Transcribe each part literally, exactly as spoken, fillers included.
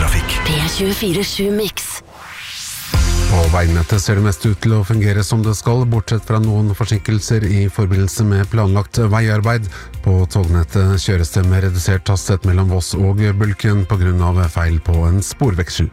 trafikk. P tjuefire sju Mix. På veinettet ser det mest ut til å fungere som det skal, bortsett fra noen forsinkelser i forbindelse med planlagt veiarbeid. På tognettet kjøres det med redusert hastighet mellom Voss og Bulken på grunn av feil på en sporveksel.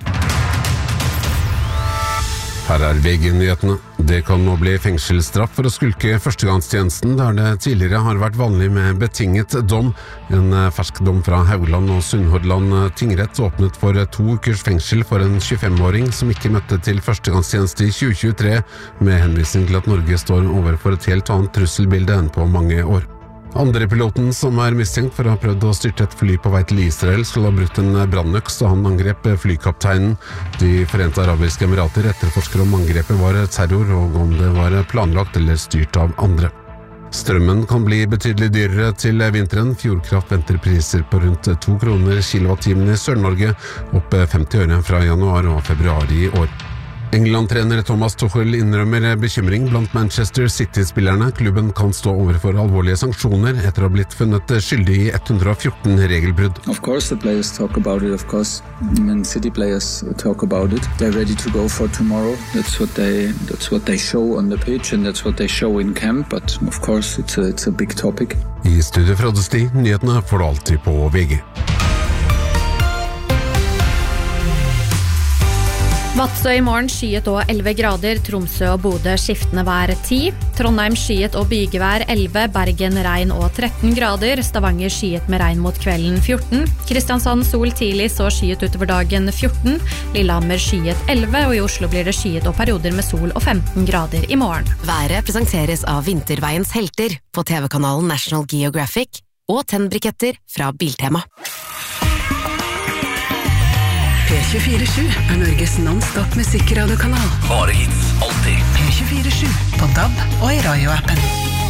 Her er V G-nyhetene. Det kan nå bli fengselsstraff for å skulke førstegangstjenesten, der det tidligere har vært vanlig med betinget dom. En fersk dom fra Haugland og Sunnhordland tingrett åpnet for to ukers fengsel for en tjuefem-åring som ikke møtte til førstegangstjeneste i tjue tjuetre, med henvisning til at Norge står overfor et helt annet trusselbilde enn på mange år. Andre piloten, som er mistenkt for å ha prøvd å styrte et fly på vei til Israel, skal ha brutt en brannøks da han angrep flykapteinen. De Forente Arabiske Emirater etterforsker om angrepet var terror, og om det var planlagt eller styrt av andre. Strømmen kan bli betydelig dyrere til vinteren. Fjordkraft venter priser på rundt to kroner kilowattimen i Sør-Norge, opp femti øre fra januar og februar i år. England-trener Thomas Tuchel innrømmer bekymring blant Manchester City-spillerne. Klubben kan stå overfor alvorlige sanksjoner etter å ha blitt funnet skyldig i one hundred fourteen regelbrudd. Of course the players talk about it, of course. Man City players talk about it. They're ready to go for tomorrow. That's what they that's what they show on the pitch and that's what they show in camp, but of course it's a, it's a big topic. I studio fra Odyssey, nyhetene får du alltid på V G. Vadsø i morgen skyet og elleve grader, Tromsø og Bodø skiftende vær ti, Trondheim skyet og bygevær elleve, Bergen regn og tretten grader, Stavanger skyet med regn mot kvelden fjorten, Kristiansand sol tidlig så skyet utover dagen fjorten, Lillehammer skyet elleve, og i Oslo blir det skyet og perioder med sol og femten grader i morgen. Været presenteres av Vinterveiens helter på T V-kanalen National Geographic og tennbriketter fra Biltema. P tjuefire sju er Norges non-stop musikkradio-kanal. Bare hits, alltid. P tjuefire sju på D A B og i radio-appen.